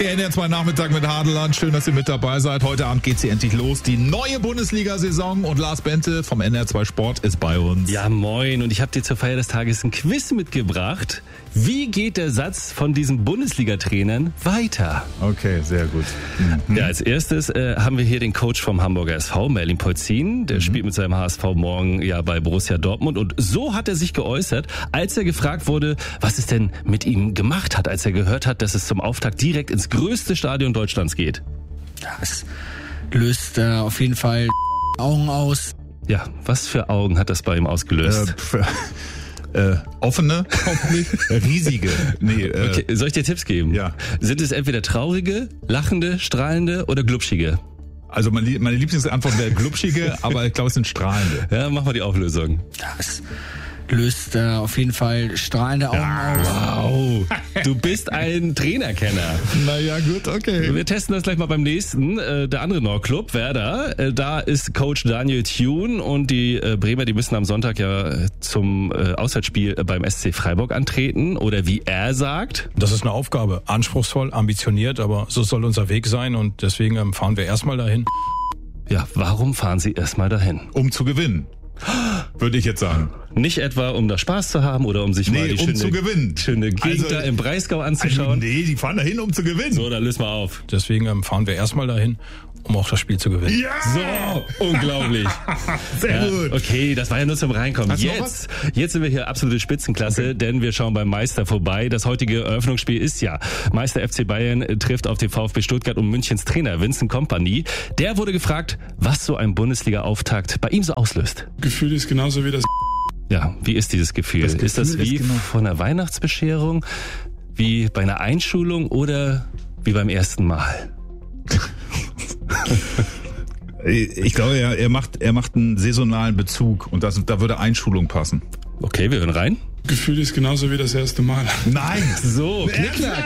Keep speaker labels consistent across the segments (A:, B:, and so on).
A: Der NDR2 Nachmittag mit Hadeland. Schön, dass ihr mit dabei seid. Heute Abend geht sie endlich los. Die neue Bundesliga-Saison und Lars Bente vom NDR2 Sport ist bei uns.
B: Ja, moin. Und ich habe dir zur Feier des Tages ein Quiz mitgebracht. Wie geht der Satz von diesen Bundesliga-Trainern weiter?
A: Okay, sehr gut.
B: Ja, als erstes haben wir hier den Coach vom Hamburger SV, Merlin Polzin. Der spielt mit seinem HSV morgen ja bei Borussia Dortmund. Und so hat er sich geäußert, als er gefragt wurde, was es denn mit ihm gemacht hat, als er gehört hat, dass es zum Auftakt direkt ins größte Stadion Deutschlands geht.
C: Ja, es löst auf jeden Fall Augen aus.
B: Ja, was für Augen hat das bei ihm ausgelöst?
A: Offene, hoffentlich. Riesige.
B: Okay, soll ich dir Tipps geben?
A: Ja.
B: Sind es entweder traurige, lachende, strahlende oder glubschige?
A: Also meine Lieblingsantwort wäre glubschige, aber ich glaube, es sind strahlende.
B: Ja, mach mal die Auflösung.
C: Ja, es löst auf jeden Fall strahlende Augen aus.
B: Wow, du bist ein Trainerkenner.
A: Naja, gut, okay.
B: Wir testen das gleich mal beim nächsten. Der andere Nordclub, Werder, da ist Coach Daniel Thune und die Bremer, die müssen am Sonntag ja zum Auswärtsspiel beim SC Freiburg antreten. Oder wie er sagt.
D: Das ist eine Aufgabe. Anspruchsvoll, ambitioniert, aber so soll unser Weg sein und deswegen fahren wir erstmal dahin.
B: Ja, warum fahren Sie erstmal dahin?
A: Um zu gewinnen. Würde ich jetzt sagen.
B: Nicht etwa, um da Spaß zu haben oder um sich mal die
A: zu gewinnen.
B: schöne Gegend da im Breisgau anzuschauen.
A: Nee, die fahren dahin, um zu gewinnen.
B: So, dann lösen wir auf.
D: Deswegen fahren wir erstmal dahin, um auch das Spiel zu gewinnen.
B: Ja! So, unglaublich.
A: Sehr gut.
B: Okay, das war ja nur zum Reinkommen.
A: Hast du noch was?
B: Jetzt sind wir hier absolute Spitzenklasse, denn wir schauen beim Meister vorbei. Das heutige Eröffnungsspiel ist ja Meister FC Bayern trifft auf den VfB Stuttgart und Münchens Trainer Vincent Kompany. Der wurde gefragt, was so ein Bundesliga-Auftakt bei ihm so auslöst.
E: Gefühl ist genauso wie das.
B: Ja, wie ist dieses Gefühl? Ist das wie von einer Weihnachtsbescherung, wie bei einer Einschulung oder wie beim ersten Mal?
A: Ich glaube, er macht einen saisonalen Bezug und da würde Einschulung passen.
B: Okay, wir hören rein.
E: Gefühl ist genauso wie das erste Mal.
A: Nein!
B: So, Knickknack.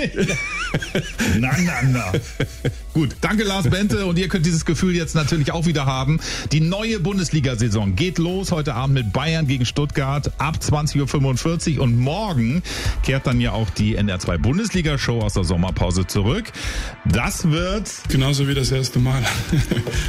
A: Na. Gut, danke Lars Bente und ihr könnt dieses Gefühl jetzt natürlich auch wieder haben. Die neue Bundesliga-Saison geht los heute Abend mit Bayern gegen Stuttgart ab 20.45 Uhr und morgen kehrt dann ja auch die NDR2 Bundesliga-Show aus der Sommerpause zurück. Das wird
E: Genauso wie das erste Mal.